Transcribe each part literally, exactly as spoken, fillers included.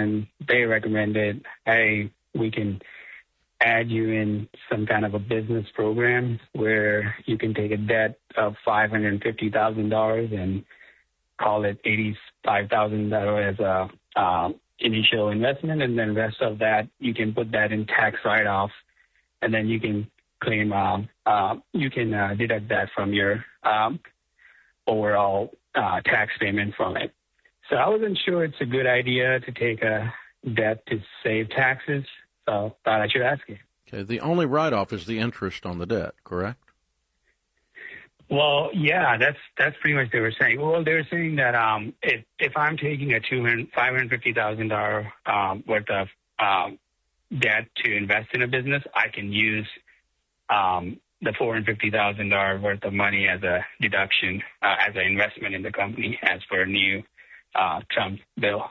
and they recommended, hey, we can add you in some kind of a business program where you can take a debt of five hundred fifty thousand dollars and call it eighty-five thousand dollars as a uh, initial investment, and then the rest of that, you can put that in tax write-off, and then you can claim, uh, uh, you can uh, deduct that from your um, overall uh, tax payment from it. So I wasn't sure it's a good idea to take a debt to save taxes, so thought I should ask you. Okay, the only write-off is the interest on the debt, correct? Well, yeah, that's that's pretty much what they were saying. Well, they were saying that um, if if I'm taking a two hundred five hundred fifty thousand dollars um, worth of um, debt to invest in a business, I can use um, the four hundred fifty thousand dollars worth of money as a deduction, uh, as an investment in the company, as for a new uh, Trump bill.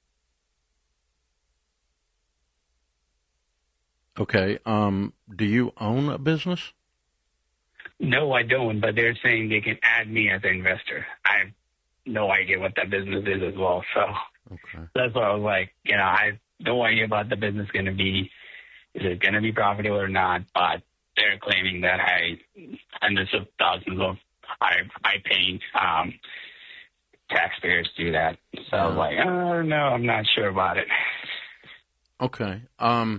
Okay. Um, do you own a business? No, I don't, but they're saying they can add me as an investor. I have no idea what that business is as well. So okay. That's why I was like, you know, I have no idea about the business going to be, is it going to be profitable or not? But they're claiming that I, hundreds of thousands of I, I paying um, taxpayers do that. So I was like, oh, no, I'm not sure about it. Okay. Um,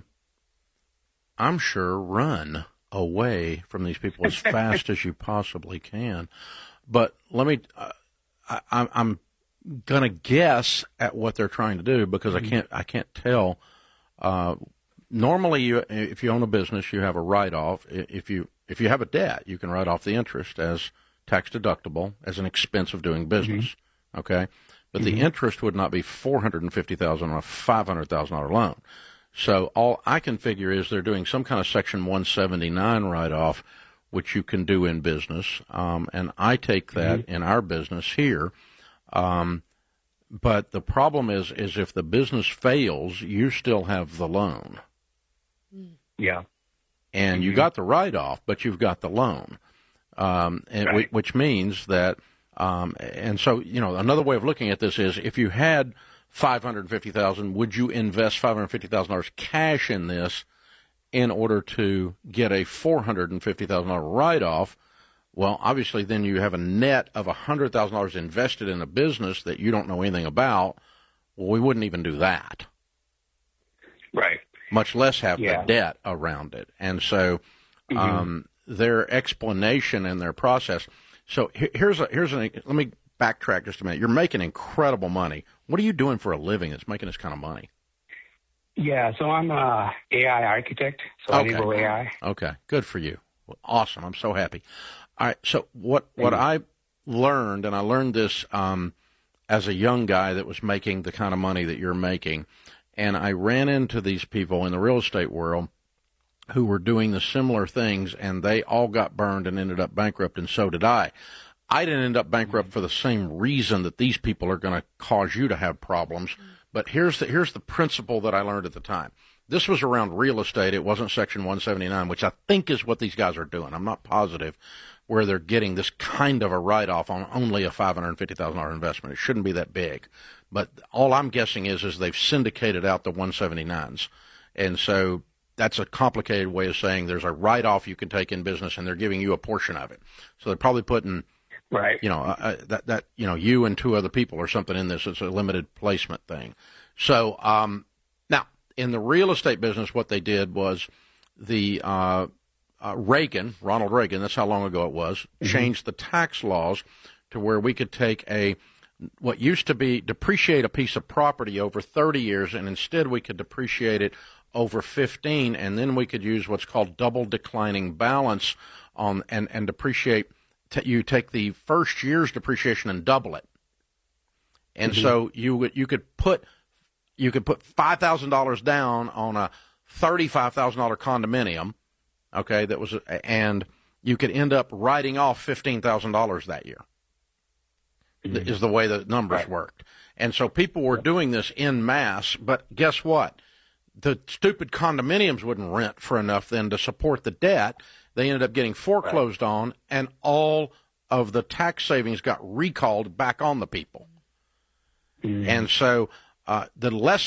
I'm sure run away from these people as fast as you possibly can. But let me, uh, I, I'm going to guess at what they're trying to do because I can't, I can't tell. Uh, normally, you, if you own a business, you have a write-off. If you, if you have a debt, you can write off the interest as tax deductible as an expense of doing business. Mm-hmm. Okay. But mm-hmm. the interest would not be four hundred fifty thousand dollars on a five hundred thousand dollars loan. So all I can figure is they're doing some kind of Section one seventy-nine write-off, which you can do in business, um, and I take that mm-hmm. in our business here. Um, but the problem is, is if the business fails, you still have the loan. Yeah. And mm-hmm. you got the write-off, but you've got the loan, um, and right. which means that, um, and so, you know, another way of looking at this is if you had five hundred fifty thousand dollars, would you invest five hundred fifty thousand dollars cash in this in order to get a four hundred fifty thousand dollars write-off? Well, obviously, then you have a net of one hundred thousand dollars invested in a business that you don't know anything about. Well, we wouldn't even do that. Right. Much less have yeah. the debt around it. And so mm-hmm. um, their explanation and their process. So here's a, here's an, let me backtrack just a minute. You're making incredible money. What are you doing for a living that's making this kind of money? Yeah, so I'm a A I architect, so okay. I enable A I. Okay, good for you. Well, awesome. I'm so happy. All right, so what, what I learned, and I learned this um, as a young guy that was making the kind of money that you're making, and I ran into these people in the real estate world who were doing the similar things, and they all got burned and ended up bankrupt, and so did I. I didn't end up bankrupt for the same reason that these people are going to cause you to have problems. But here's the here's the principle that I learned at the time. This was around real estate. It wasn't Section one seventy-nine, which I think is what these guys are doing. I'm not positive where they're getting this kind of a write-off on only a five hundred fifty thousand dollars investment. It shouldn't be that big. But all I'm guessing is, is they've syndicated out the one seventy-nines. And so that's a complicated way of saying there's a write-off you can take in business, and they're giving you a portion of it. So they're probably putting... Right. You know, uh, that, that, you know, you and two other people or something in this. It's a limited placement thing. So, um, now, in the real estate business, what they did was the uh, uh, Reagan, Ronald Reagan, that's how long ago it was, mm-hmm. changed the tax laws to where we could take a, what used to be, depreciate a piece of property over thirty years, and instead we could depreciate it over fifteen, and then we could use what's called double declining balance on and, and depreciate. You take the first year's depreciation and double it, and mm-hmm. so you you could put you could put five thousand dollars down on a thirty-five thousand dollar condominium, okay, that was, and you could end up writing off fifteen thousand dollars that year. Mm-hmm. Is the way the numbers right. worked, and so people were doing this en masse. But guess what? The stupid condominiums wouldn't rent for enough then to support the debt. They ended up getting foreclosed right. on, and all of the tax savings got recalled back on the people. Mm. And so uh, the lesson